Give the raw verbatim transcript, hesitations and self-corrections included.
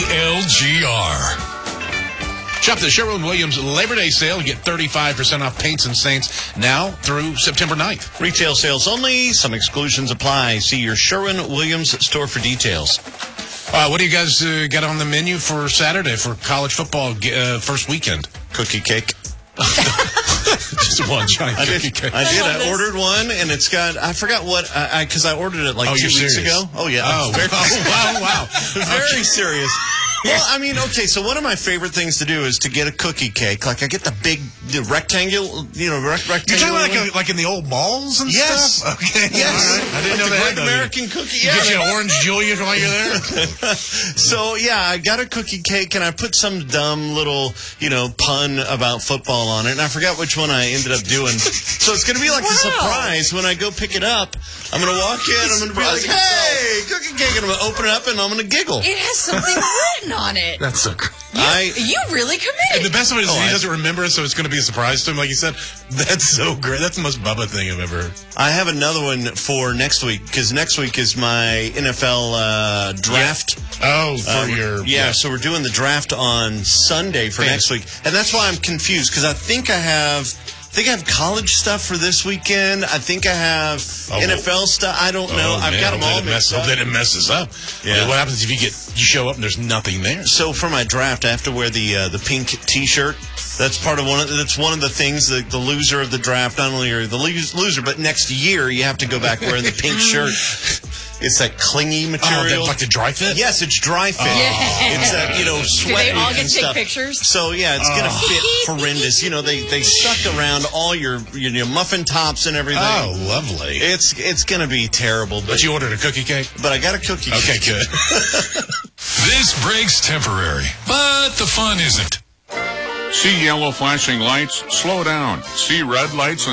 L G R. Shop the Sherwin-Williams Labor Day sale and get thirty-five percent off paints and stains now through September ninth. Retail sales only. Some exclusions apply. See your Sherwin-Williams store for details. Uh, what do you guys uh, got on the menu for Saturday for college football uh, first weekend? Cookie cake. Just one giant I cookie did. cake. I did. I I ordered one, and it's got. I forgot what. I because I, I ordered it like Oh, two you're weeks serious? ago. Oh yeah. Oh, Very- wow, wow, wow. Very serious. Well, I mean, okay, so one of my favorite things to do is to get a cookie cake. Like, I get the big the rectangle, you know, rec- You're rectangle. talking like, a, like in the old malls and Yes. stuff? Okay. Yes. All right. I didn't Like know the they had Great those. American cookie. You Yeah. get you an orange Julius while you're there? So, yeah, I got a cookie cake, and I put some dumb little, you know, pun about football on it, and I forgot which one I ended up doing. So it's going to be like a Wow. surprise when I go pick it up. I'm going to walk in, I'm going to be like, hey, cookie cake, and I'm going to open it up, and I'm going to giggle. It has something written on it. That's so cool. I You really And committed. the best of it is Oh, he I- doesn't remember it, so it's going to be a surprise to him, like you said. That's so great. That's the most Bubba thing I've ever heard. I have another one for next week, because next week is my N F L uh, draft. Oh, for Uh, your... yeah, so we're doing the draft on Sunday for Fantasy. next week, and that's why I'm confused because I think I have, I think I have college stuff for this weekend. I think I have Oh, N F L stuff. I don't know. Oh, I've man, got them hope all they didn't mixed mess, up. Hope they didn't mess us up. Yeah. What happens if you get you show up and there's nothing there? So for my draft, I have to wear the uh, the pink T-shirt. That's part of one. Of, that's one of the things that the loser of the draft. Not only are you the lose- loser, but next year you have to go back wearing the pink shirt. It's that clingy Oh, material. that, like the dry fit? Yes, it's dry fit. Yeah. It's that, you know, Do sweaty they all get and to take stuff. pictures? So yeah, it's gonna fit horrendous. You know, they they suck around all your your, your muffin tops and everything. Oh, lovely. It's it's gonna be terrible. But But you ordered a cookie cake? but I got a cookie. Okay, good. This break's temporary, but the fun isn't. See yellow flashing lights? Slow down. See red lights and